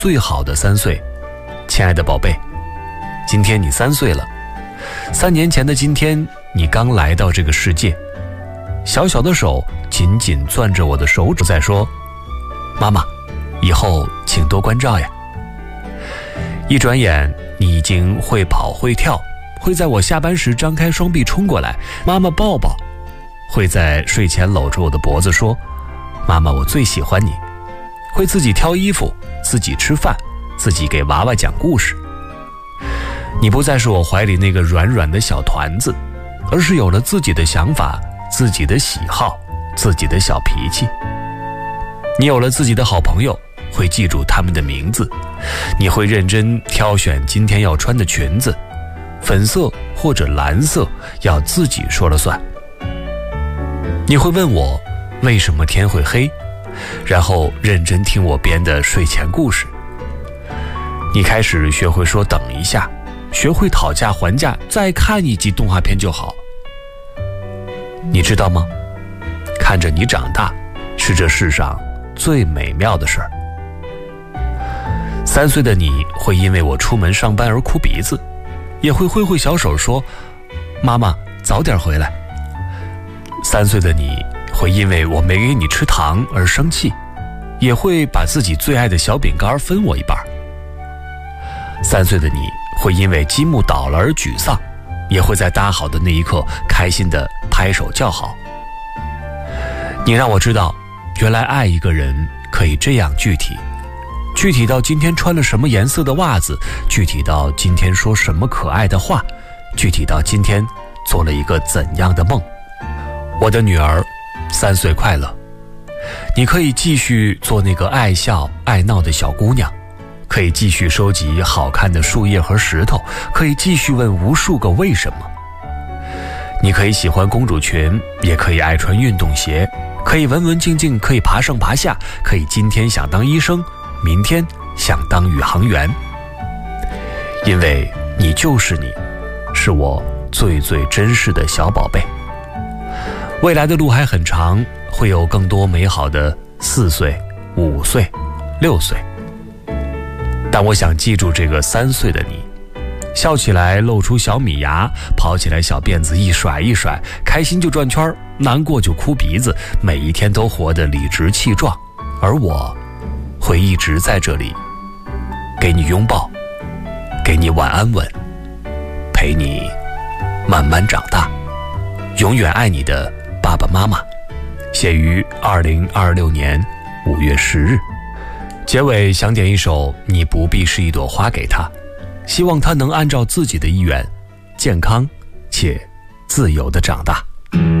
最好的3岁。亲爱的宝贝，今天你3岁了。3年前的今天，你刚来到这个世界，小小的手紧紧攥着我的手指，在说：妈妈，以后请多关照呀。一转眼，你已经会跑会跳，会在我下班时张开双臂冲过来，妈妈抱抱，会在睡前搂着我的脖子说：妈妈，我最喜欢你。会自己挑衣服，自己吃饭，自己给娃娃讲故事。你不再是我怀里那个软软的小团子，而是有了自己的想法，自己的喜好，自己的小脾气。你有了自己的好朋友，会记住他们的名字。你会认真挑选今天要穿的裙子，粉色或者蓝色要自己说了算。你会问我为什么天会黑，然后认真听我编的睡前故事。你开始学会说等一下，学会讨价还价，再看一集动画片就好。你知道吗？看着你长大，是这世上最美妙的事儿。3岁的你会因为我出门上班而哭鼻子，也会挥挥小手说：妈妈，早点回来。3岁的你会因为我没给你吃糖而生气，也会把自己最爱的小饼干分我一半。3岁的你会因为积木倒了而沮丧，也会在搭好的那一刻开心地拍手叫好。你让我知道，原来爱一个人可以这样具体，具体到今天穿了什么颜色的袜子，具体到今天说什么可爱的话，具体到今天做了一个怎样的梦。我的女儿，3岁快乐。你可以继续做那个爱笑爱闹的小姑娘，可以继续收集好看的树叶和石头，可以继续问无数个为什么。你可以喜欢公主裙，也可以爱穿运动鞋，可以文文静静，可以爬上爬下，可以今天想当医生，明天想当宇航员。因为你就是你，是我最最珍视的小宝贝。未来的路还很长，会有更多美好的4岁、5岁、6岁。但我想记住这个3岁的你，笑起来露出小米牙，跑起来小辫子一甩一甩，开心就转圈，难过就哭鼻子，每一天都活得理直气壮。而我会一直在这里，给你拥抱，给你晚安吻，陪你慢慢长大，永远爱你的爸爸妈妈。写于2026年5月10日。结尾想点一首你不必是一朵花给他，希望他能按照自己的意愿健康且自由地长大。